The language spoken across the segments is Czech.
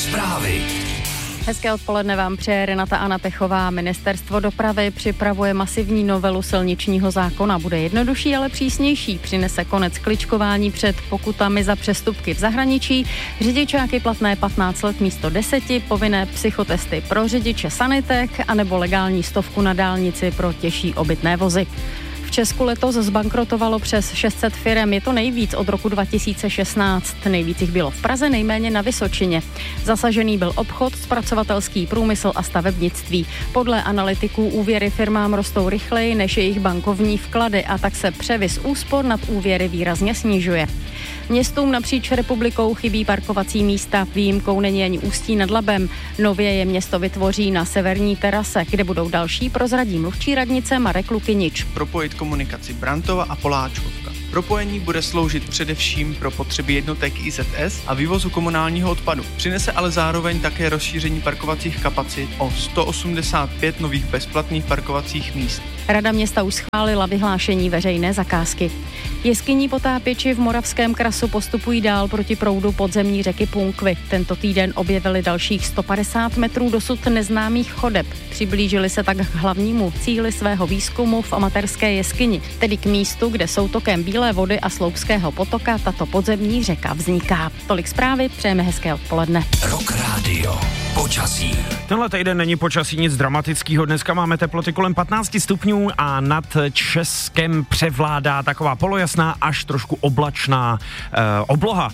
Zprávy. Hezké odpoledne vám přeje Renata Anna Pechová. Ministerstvo dopravy připravuje masivní novelu silničního zákona. Bude jednodušší, ale přísnější. Přinese konec kličkování před pokutami za přestupky v zahraničí, řidičáky platné 15 let místo 10, povinné psychotesty pro řidiče sanitek anebo legální 100 na dálnici pro těžší obytné vozy. V Česku letos zbankrotovalo přes 600 firem. Je to nejvíc od roku 2016. Nejvíc jich bylo v Praze, nejméně na Vysočině. Zasažený byl obchod, zpracovatelský průmysl a stavebnictví. Podle analytiků úvěry firmám rostou rychleji než jejich bankovní vklady a tak se převis úspor nad úvěry výrazně snižuje. Městům napříč republikou chybí parkovací místa. Výjimkou není ani Ústí nad Labem. Nově je město vytvoří na severní terase, kde budou další, prozradí mluvčí radnice Marek Lukynič. Propojit komunikaci Brantova a Poláčkovka. Propojení bude sloužit především pro potřeby jednotek IZS a vývozu komunálního odpadu. Přinese ale zároveň také rozšíření parkovacích kapacit o 185 nových bezplatných parkovacích míst. Rada města už schválila vyhlášení veřejné zakázky. Jeskyní potápěči v Moravském Krasu postupují dál proti proudu podzemní řeky Punkvy. Tento týden objevili dalších 150 metrů dosud neznámých chodeb. Přiblížili se tak k hlavnímu cíli svého výzkumu v amatérské jeskyni, tedy k místu, kde soutokem Bílé vody a Sloupského potoka tato podzemní řeka vzniká. Tolik zprávy, přejeme hezké odpoledne. Rock Radio. Počasí. Tenhle týden není počasí nic dramatického. Dneska máme teploty kolem 15 stupňů a nad Českem převládá taková polojasná až trošku oblačná obloha.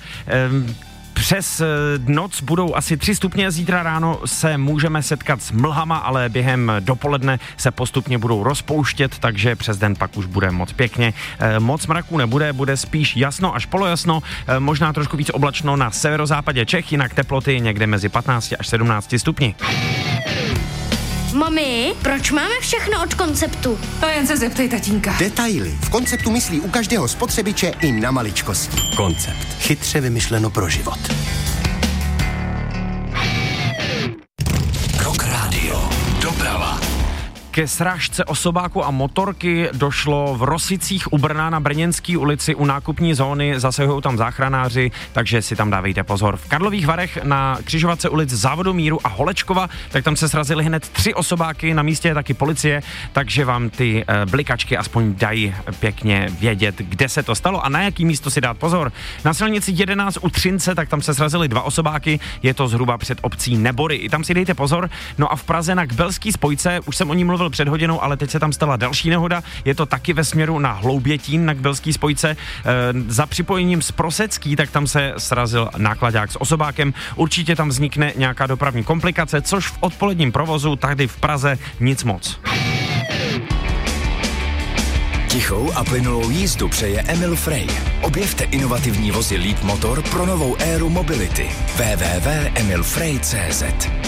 Přes noc budou asi 3 stupně, zítra ráno se můžeme setkat s mlhama, ale během dopoledne se postupně budou rozpouštět, takže přes den pak už bude moc pěkně. Moc mraků nebude, bude spíš jasno až polojasno, možná trošku víc oblačno na severozápadě Čech, jinak teploty někde mezi 15 až 17 stupni. Mami, proč máme všechno od Konceptu? To jen se zeptej tatínka. Detaily. V Konceptu myslí u každého spotřebiče i na maličkosti. Koncept. Chytře vymyšleno pro život. Rock Radio. Doprava. Ke srážce osobáku a motorky došlo v Rosicích u Brna na Brněnské ulici u nákupní zóny, zasahují tam záchranáři, takže si tam dávejte pozor. V Karlových Varech na křižovatce ulic Závodomíru a Holečkova, tak tam se srazily hned 3 osobáky, na místě je taky policie, takže vám ty blikačky aspoň dají pěkně vědět, kde se to stalo a na jaký místo si dát pozor. Na silnici 11 u Třince, tak tam se srazily 2 osobáky, je to zhruba před obcí Nebory, i tam si dejte pozor. No a v Praze na Kbelské spojce, už jsem o ní mluvil před hodinou, ale teď se tam stala další nehoda, je to taky ve směru na Hloubětín na Kbelské spojce. Za připojením z Prosecký, tak tam se srazil nákladák s osobákem. Určitě tam vznikne nějaká dopravní komplikace, což v odpoledním provozu tady v Praze nic moc. Tichou a plynulou jízdu přeje Emil Frey. Objevte inovativní vozy Leap Motor pro novou éru mobility. www.emilfrey.cz.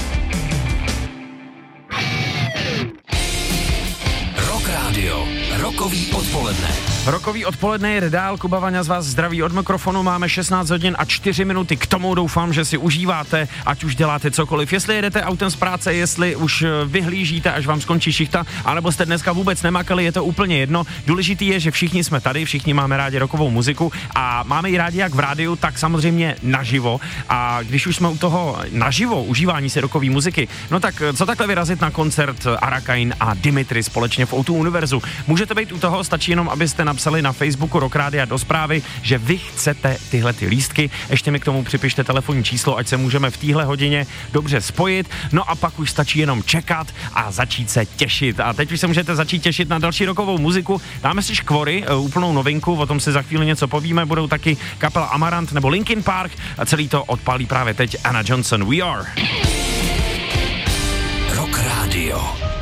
Rokový odpoledne. Rokový odpoledne je dál, Kuba Vaňa z vás zdraví od mikrofonu, máme 16 hodin a 4 minuty, k tomu doufám, že si užíváte, ať už děláte cokoliv, jestli jedete autem z práce, jestli už vyhlížíte, až vám skončí šichta, anebo jste dneska vůbec nemakali, je to úplně jedno. Důležitý je, že všichni jsme tady, všichni máme rádi rockovou muziku a máme ji rádi jak v rádiu, tak samozřejmě naživo. A když už jsme u toho naživo užívání si rockové muziky, no tak co takhle vyrazit na koncert Arakain a Dimitri společně v O2 Univerzu? Můžete být u toho, stačí jenom, abyste napsali na Facebooku Rock Rádia do zprávy, že vy chcete tyhle ty lístky. Ještě mi k tomu připište telefonní číslo, ať se můžeme v téhle hodině dobře spojit. No a pak už stačí jenom čekat a začít se těšit. A teď už se můžete začít těšit na další rockovou muziku. Dáme si Škvory, úplnou novinku, o tom si za chvíli něco povíme. Budou taky kapela Amarant nebo Linkin Park a celý to odpálí právě teď Anna Johnson. We Are. Rock Radio.